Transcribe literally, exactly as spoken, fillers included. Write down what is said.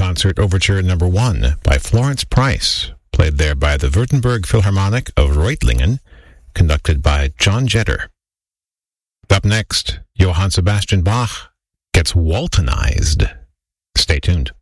Concert Overture Number One by Florence Price, played there by the Württemberg Philharmonic of Reutlingen, conducted by John Jetter. Up next, Johann Sebastian Bach gets Waltonized. Stay tuned.